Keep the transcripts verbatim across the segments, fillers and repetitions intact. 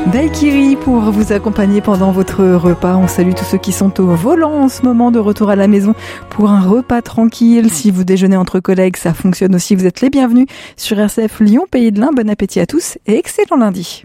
Daiquiri pour vous accompagner pendant votre repas. On salue tous ceux qui sont au volant en ce moment, de retour à la maison pour un repas tranquille. Si vous déjeunez entre collègues, ça fonctionne aussi. Vous êtes les bienvenus sur R C F Lyon, Pays de l'Ain. Bon appétit à tous et excellent lundi.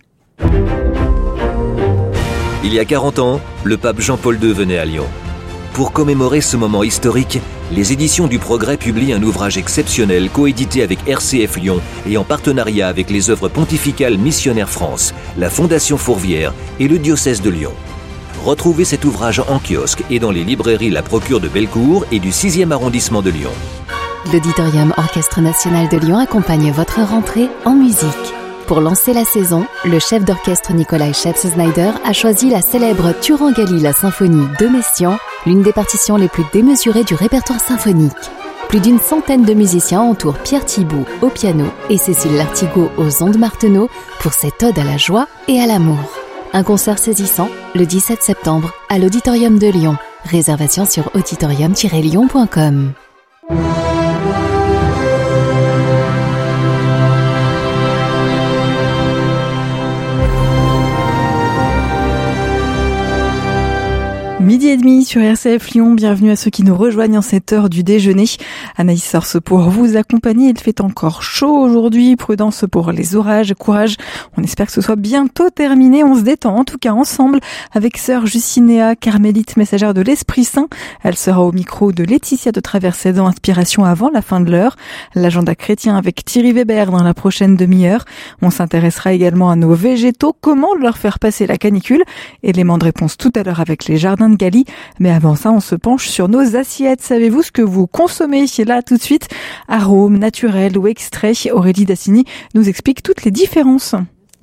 Il y a quarante ans, le pape Jean-Paul deux venait à Lyon. Pour commémorer ce moment historique, les éditions du Progrès publient un ouvrage exceptionnel coédité avec R C F Lyon et en partenariat avec les œuvres pontificales Missionnaires France, la Fondation Fourvière et le diocèse de Lyon. Retrouvez cet ouvrage en kiosque et dans les librairies La Procure de Bellecour et du sixième arrondissement de Lyon. L'Auditorium Orchestre National de Lyon accompagne votre rentrée en musique. Pour lancer la saison, le chef d'orchestre Nikolai Scheps-Snyder a choisi la célèbre Turangalila la symphonie de Messiaen, l'une des partitions les plus démesurées du répertoire symphonique. Plus d'une centaine de musiciens entourent Pierre Thibault au piano et Cécile Lartigot aux ondes Martenot pour cette ode à la joie et à l'amour. Un concert saisissant le dix-sept septembre à l'Auditorium de Lyon. Réservation sur auditorium tiret lyon point com. Midi et demi sur R C F Lyon, bienvenue à ceux qui nous rejoignent en cette heure du déjeuner. Anaïs Sorce pour vous accompagner, il fait encore chaud aujourd'hui, prudence pour les orages, courage, on espère que ce soit bientôt terminé, on se détend en tout cas ensemble avec sœur Justinéa, carmélite messagère de l'Esprit Saint. Elle sera au micro de Laetitia de Traversée dans Inspiration avant la fin de l'heure. L'agenda chrétien avec Thierry Weber dans la prochaine demi-heure. On s'intéressera également à nos végétaux, comment leur faire passer la canicule. Élément de réponse tout à l'heure avec les jardins de Galie. Mais avant ça, on se penche sur nos assiettes. Savez-vous ce que vous consommez là tout de suite? Arômes, naturels ou extraits? Aurélie Dassini nous explique toutes les différences.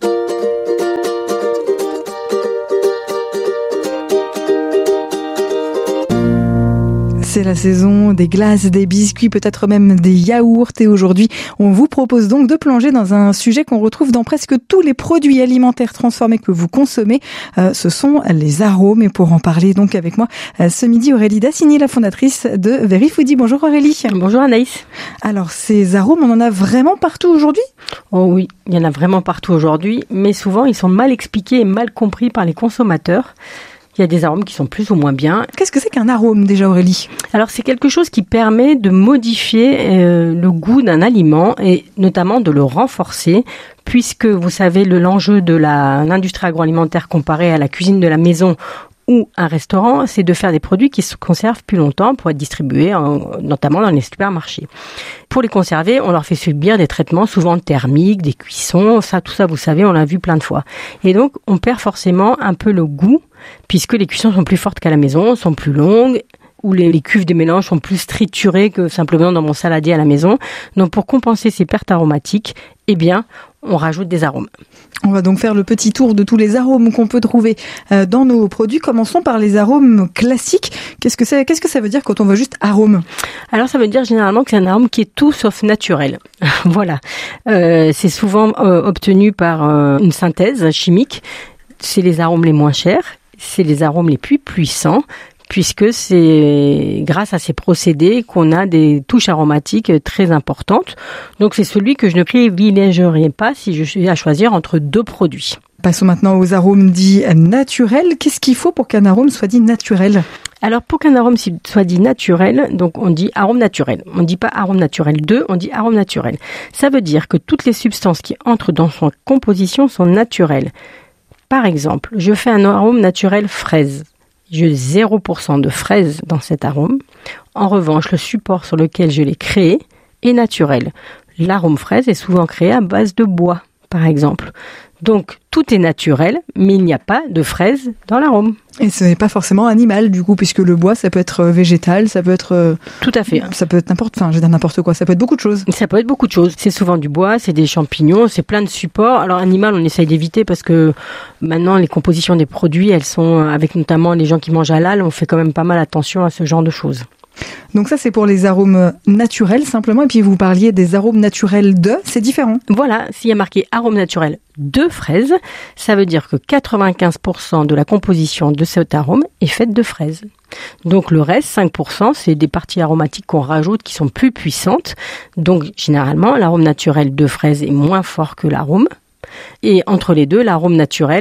C'est la saison des glaces, des biscuits, peut-être même des yaourts. Et aujourd'hui, on vous propose donc de plonger dans un sujet qu'on retrouve dans presque tous les produits alimentaires transformés que vous consommez. Euh, ce sont les arômes. Et pour en parler donc avec moi euh, ce midi, Aurélie Dassini, la fondatrice de Verifoodie. Bonjour Aurélie. Bonjour Anaïs. Alors, ces arômes, on en a vraiment partout aujourd'hui ? Oh oui, il y en a vraiment partout aujourd'hui. Mais souvent, ils sont mal expliqués et mal compris par les consommateurs. Il y a des arômes qui sont plus ou moins bien. Qu'est-ce que c'est qu'un arôme déjà, Aurélie ? Alors, c'est quelque chose qui permet de modifier euh, le goût d'un aliment et notamment de le renforcer, puisque vous savez, le, l'enjeu de la, l'industrie agroalimentaire comparée à la cuisine de la maison ou un restaurant, c'est de faire des produits qui se conservent plus longtemps pour être distribués, en, notamment dans les supermarchés. Pour les conserver, on leur fait subir des traitements souvent thermiques, des cuissons, ça, tout ça, vous savez, on l'a vu plein de fois. Et donc, on perd forcément un peu le goût, puisque les cuissons sont plus fortes qu'à la maison, sont plus longues, où les, les cuves des mélanges sont plus triturées que simplement dans mon saladier à la maison. Donc, pour compenser ces pertes aromatiques, eh bien, on rajoute des arômes. On va donc faire le petit tour de tous les arômes qu'on peut trouver dans nos produits. Commençons par les arômes classiques. Qu'est-ce que c'est, qu'est-ce que ça veut dire quand on voit juste arôme ? Alors, ça veut dire généralement que c'est un arôme qui est tout sauf naturel. Voilà. Euh, c'est souvent euh, obtenu par euh, une synthèse chimique. C'est les arômes les moins chers. C'est les arômes les plus puissants, puisque c'est grâce à ces procédés qu'on a des touches aromatiques très importantes. Donc c'est celui que je ne privilégierai pas si je suis à choisir entre deux produits. Passons maintenant aux arômes dits naturels. Qu'est-ce qu'il faut pour qu'un arôme soit dit naturel ? Alors pour qu'un arôme soit dit naturel, donc on dit arôme naturel. On ne dit pas arôme naturel deux, on dit arôme naturel. Ça veut dire que toutes les substances qui entrent dans son composition sont naturelles. Par exemple, je fais un arôme naturel fraise. J'ai zéro pour cent de fraise dans cet arôme. En revanche, le support sur lequel je l'ai créé est naturel. L'arôme fraise est souvent créé à base de bois, par exemple. Donc, tout est naturel, mais il n'y a pas de fraise dans l'arôme. Et ce n'est pas forcément animal, du coup, puisque le bois, ça peut être végétal, ça peut être... Tout à fait. Ça peut être n'importe... Enfin, je veux dire n'importe quoi, ça peut être beaucoup de choses. Ça peut être beaucoup de choses. C'est souvent du bois, c'est des champignons, c'est plein de supports. Alors, animal, on essaye d'éviter parce que maintenant, les compositions des produits, elles sont, avec notamment les gens qui mangent halal, on fait quand même pas mal attention à ce genre de choses. Donc ça, c'est pour les arômes naturels, simplement. Et puis, vous parliez des arômes naturels de... C'est différent. Voilà, s'il y a marqué arôme naturel de fraise, ça veut dire que quatre-vingt-quinze pour cent de la composition de cet arôme est faite de fraises. Donc le reste, cinq pour cent, c'est des parties aromatiques qu'on rajoute qui sont plus puissantes. Donc généralement, l'arôme naturel de fraise est moins fort que l'arôme. Et entre les deux, l'arôme naturel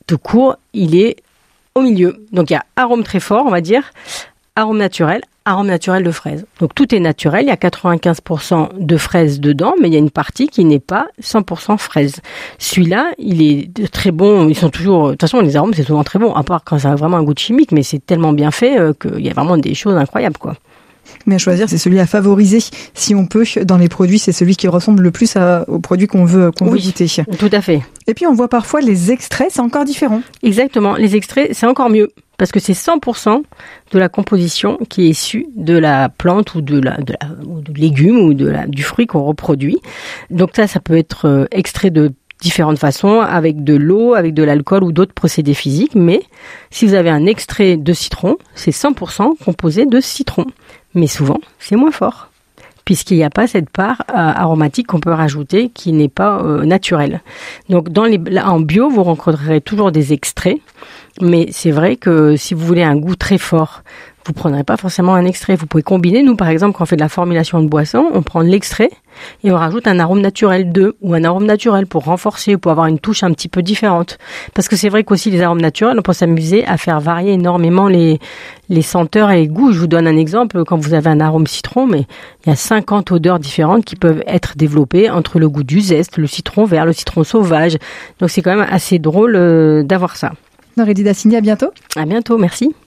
tout court, il est au milieu. Donc il y a arôme très fort, on va dire, arôme naturel, arôme naturel de fraise. Donc tout est naturel, il y a quatre-vingt-quinze pour cent de fraises dedans, mais il y a une partie qui n'est pas cent pour cent fraise. Celui-là, il est très bon, ils sont toujours, de toute façon les arômes c'est souvent très bon, à part quand ça a vraiment un goût de chimique, mais c'est tellement bien fait euh, qu'il y a vraiment des choses incroyables, quoi. Mais à choisir, c'est celui à favoriser. Si on peut, dans les produits, c'est celui qui ressemble le plus à, aux produits qu'on veut, qu'on oui, veut goûter. Tout à fait. Et puis, on voit parfois les extraits, c'est encore différent. Exactement. Les extraits, c'est encore mieux. Parce que c'est cent pour cent de la composition qui est issue de la plante ou de la, de la, ou de légumes ou de la, du fruit qu'on reproduit. Donc ça, ça peut être euh, extrait de différentes façons, avec de l'eau, avec de l'alcool ou d'autres procédés physiques. Mais si vous avez un extrait de citron, c'est cent pour cent composé de citron. Mais souvent, c'est moins fort, puisqu'il n'y a pas cette part euh, aromatique qu'on peut rajouter qui n'est pas euh, naturelle. Donc, dans les, là, en bio, vous rencontrerez toujours des extraits, mais c'est vrai que si vous voulez un goût très fort, vous ne prendrez pas forcément un extrait. Vous pouvez combiner. Nous, par exemple, quand on fait de la formulation de boisson, on prend l'extrait et on rajoute un arôme naturel de ou un arôme naturel pour renforcer, pour avoir une touche un petit peu différente. Parce que c'est vrai qu'aussi les arômes naturels, on peut s'amuser à faire varier énormément les, les senteurs et les goûts. Je vous donne un exemple. Quand vous avez un arôme citron, mais il y a cinquante odeurs différentes qui peuvent être développées entre le goût du zeste, le citron vert, le citron sauvage. Donc c'est quand même assez drôle euh, d'avoir ça. Aurélie Dassigny, à bientôt. À bientôt, merci.